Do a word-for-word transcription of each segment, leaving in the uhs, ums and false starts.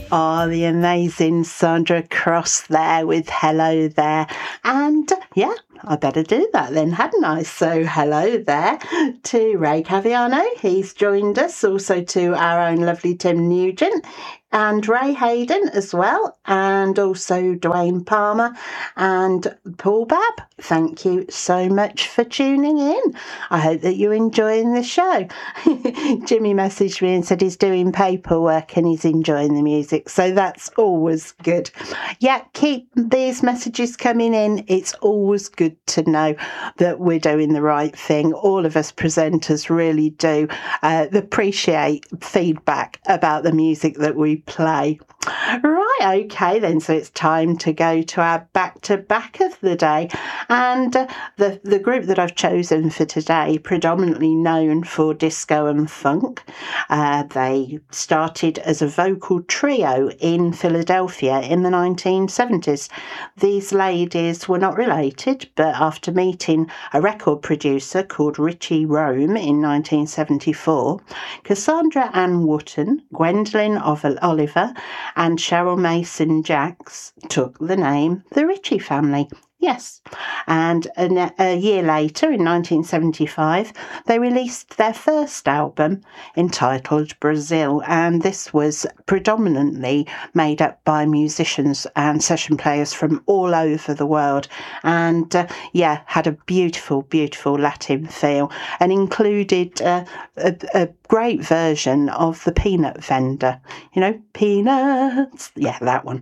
Oh, the amazing Sandra Cross there with Hello There. And yeah, I better do that then, hadn't I? So hello there to Ray Caviano. He's joined us. Also to our own lovely Tim Nugent and Ray Hayden as well. And also Dwayne Palmer and Paul Babb. Thank you so much for tuning in. I hope that you're enjoying the show. Jimmy messaged me and said he's doing paperwork and he's enjoying the music. So that's always good. Yeah, keep these messages coming in. It's always good to know that we're doing the right thing. All of us presenters really do uh, appreciate feedback about the music that we play. Right, okay then, so it's time to go to our back-to-back of the day. And uh, the, the group that I've chosen for today, predominantly known for disco and funk, uh, they started as a vocal trio in Philadelphia in the nineteen seventies. These ladies were not related, but after meeting a record producer called Richie Rome in nineteen seventy-four, Cassandra Ann Wotton, Gwendolyn Oliver, and Cheryl Mason Jacks took the name The Ritchie Family. Yes. And a, a year later, in nineteen seventy-five, they released their first album entitled Brazil. And this was predominantly made up by musicians and session players from all over the world. And uh, yeah, had a beautiful, beautiful Latin feel and included uh, a, a great version of The Peanut Vendor. You know, peanuts. Yeah, that one.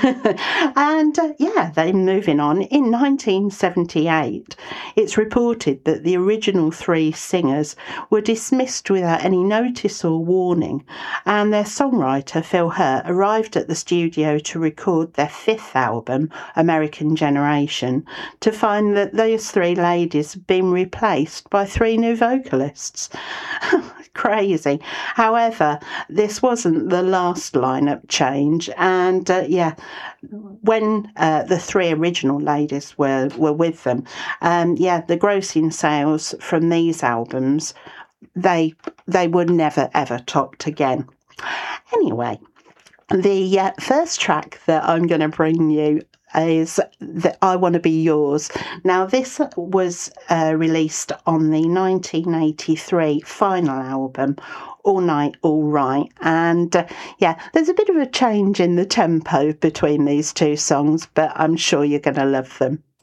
and uh, yeah, then moving on. In nineteen seventy-eight, it's reported that the original three singers were dismissed without any notice or warning, and their songwriter, Phil Hurt, arrived at the studio to record their fifth album, American Generation, to find that those three ladies had been replaced by three new vocalists. Crazy. However, this wasn't the last lineup change, and uh, yeah, when uh, the three original ladies were were with them, um, yeah, the grossing sales from these albums, they they were never ever topped again. Anyway, the uh, first track that I'm going to bring you is that I Want to Be Yours. Now, this was uh, released on the nineteen eighty-three final album, All Night, All Right. And uh, yeah, there's a bit of a change in the tempo between these two songs, but I'm sure you're going to love them.